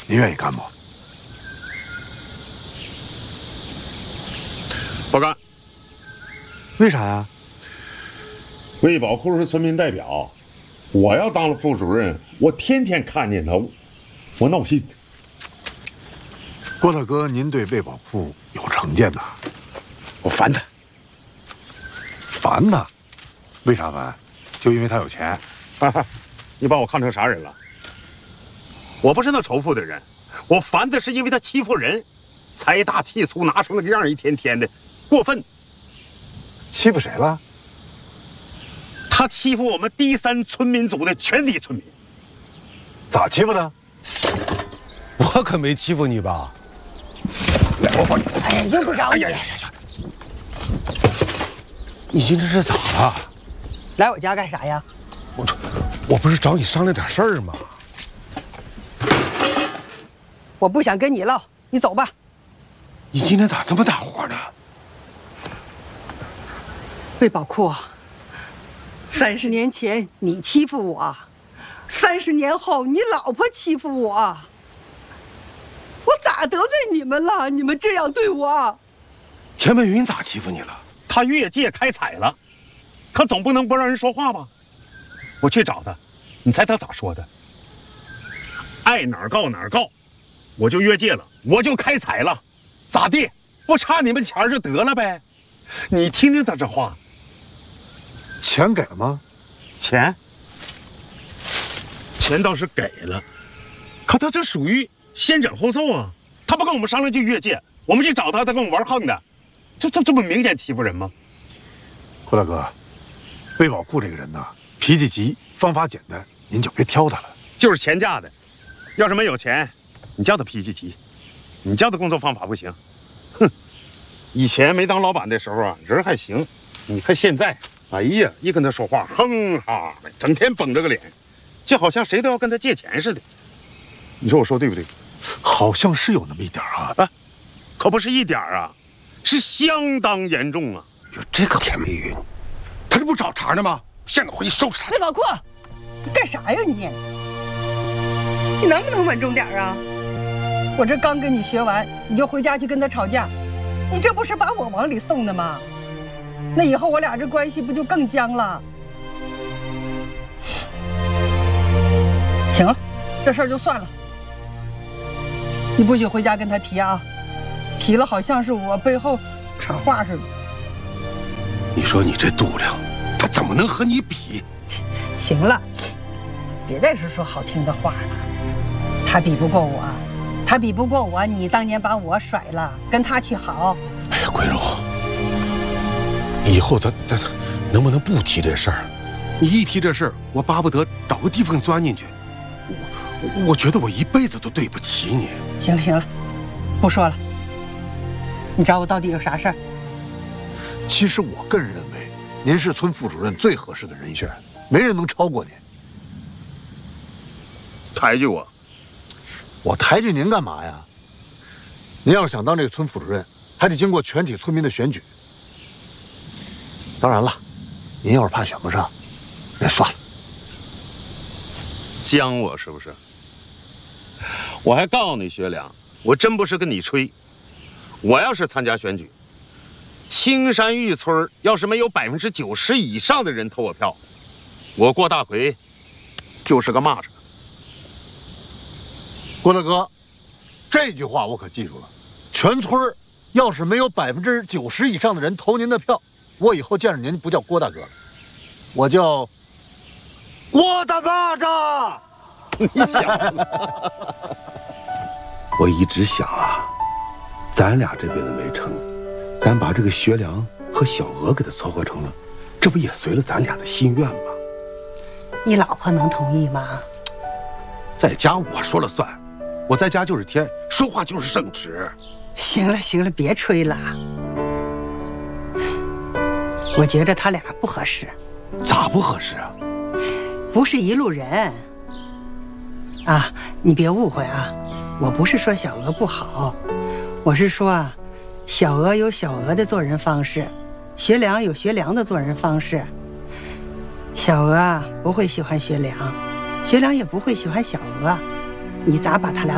您愿意干不？ 不干。 为啥呀？ 魏宝库是村民代表，我要当了副主任，我天天看见他，我闹心。 郭大哥，您对魏宝库有成见呐？ 我烦他。 烦他？为啥烦？就因为他有钱？ 你把我看成啥人了？我不是那仇富的人，我烦的是因为他欺负人，财大气粗，拿成了个样，一天天的过分。 欺负谁了？ 他欺负我们第3村民组的全体村民。 咋欺负的？ 我可没欺负你吧？ 我帮你。 哎呀，用不着你。 你今天是咋了？ 来我家干啥呀？ 我不是找你商量点事儿吗？ 我不想跟你唠，你走吧。 你今天咋这么大火呢？ 魏宝库，30年前你欺负我，30年后你老婆欺负我，我咋得罪你们了？你们这样对我？ 田文云咋欺负你了？ 他越界开采了，可总不能不让人说话吧？我去找他，你猜他咋说的？爱哪儿告哪儿告，我就越界了，我就开采了，咋地？不差你们钱就得了呗？你听听他这话。 钱给了吗？ 钱倒是给了，可他这属于先斩后奏啊！他不跟我们商量就越界，我们去找他，他跟我们玩横的，这不明显欺负人吗？ 郭大哥，魏宝库这个人呐，脾气急，方法简单，您就别挑他了。 就是钱架的，要是没有钱，你叫他脾气急，你叫他工作方法不行。哼，以前没当老板的时候啊，人还行，你看现在。哎呀，一跟他说话，哼哈的，整天绷着个脸，就好像谁都要跟他借钱似的。你说我说对不对？ 好像是有那么一点啊， 可不是一点啊，是相当严重啊！ 有这个田文云，他这不找茬呢吗？现在回去收拾他。 魏宝库，你干啥呀你？你能不能稳重点啊？我这刚跟你学完，你就回家去跟他吵架，你这不是把我往里送的吗？那以后我俩这关系不就更僵了？行了，这事儿就算了。你不许回家跟他提啊，提了好像是我背后传话似的。 你说你这度量，他怎么能和你比？ 行了，别再说好听的话了。他比不过我，他比不过我，你当年把我甩了，跟他去好。 哎呀，桂荣。以后咱能不能不提这事儿？你一提这事儿，我巴不得找个地方钻进去。我觉得我一辈子都对不起你。 行了行了，不说了。你找我到底有啥事儿？ 其实我个人认为，您是村副主任最合适的人选，没人能超过您。 抬举我？ 我抬举您干嘛呀？您要是想当这个村副主任，还得经过全体村民的选举。当然了，您要是怕选不上，那算了。 将我是不是？我还告诉你学良，我真不是跟你吹。我要是参加选举，青山峪村要是没有90%以上的人投我票，我郭大奎就是个蚂蚱。 郭大哥，这句话我可记住了。全村要是没有90%以上的人投您的票，我以后见着您不叫郭大哥了，我叫郭大蚂蚱。 你想？ 我一直想啊，咱俩这辈子没成，咱把这个学良和小娥给他撮合成了，这不也随了咱俩的心愿吗？ 你老婆能同意吗？ 在家我说了算，我在家就是天，说话就是圣旨。 行了行了，别吹了。我觉得他俩不合适。 咋不合适啊？ 不是一路人。啊，你别误会啊，我不是说小娥不好，我是说啊，小娥有小娥的做人方式，学良有学良的做人方式。小娥啊不会喜欢学良，学良也不会喜欢小娥，你咋把他俩